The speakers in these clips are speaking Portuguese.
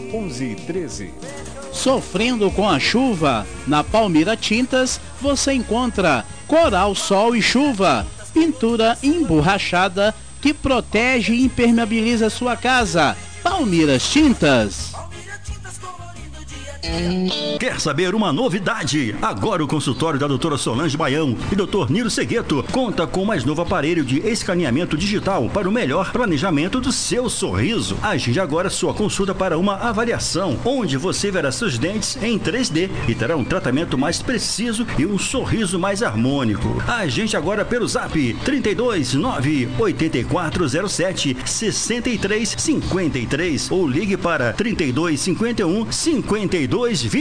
1113. Sofrendo com a chuva? Na Palmira Tintas você encontra Coral, Sol e Chuva, pintura emborrachada que protege e impermeabiliza sua casa. Palmira Tintas. Quer saber uma novidade? Agora o consultório da doutora Solange Baião e doutor Niro Segueto conta com o mais novo aparelho de escaneamento digital para o melhor planejamento do seu sorriso. Agende agora sua consulta para uma avaliação, onde você verá seus dentes em 3D e terá um tratamento mais preciso e um sorriso mais harmônico. Agende agora pelo zap 32 9 8407 6353 ou ligue para 32 51 5220.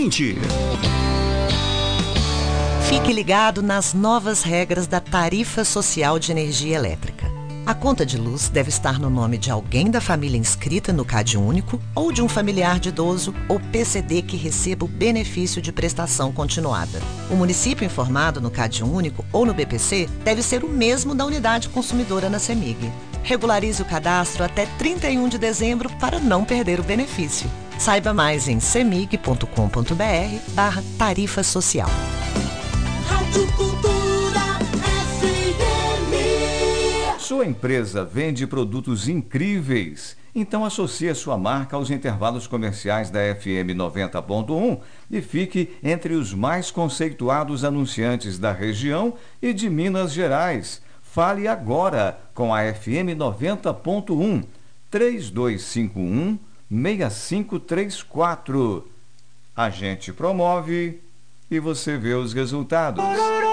Fique ligado nas novas regras da tarifa social de energia elétrica. A conta de luz deve estar no nome de alguém da família inscrita no CadÚnico ou de um familiar de idoso ou PCD que receba o benefício de prestação continuada. O município informado no CadÚnico ou no BPC deve ser o mesmo da unidade consumidora na CEMIG. Regularize o cadastro até 31 de dezembro para não perder o benefício. Saiba mais em cemig.com.br/tarifa social. Rádio Cultura FM. Sua empresa vende produtos incríveis? Então associe a sua marca aos intervalos comerciais da FM 90.1 e fique entre os mais conceituados anunciantes da região e de Minas Gerais. Fale agora com a FM 90.1 3251 6534. A gente promove e você vê os resultados.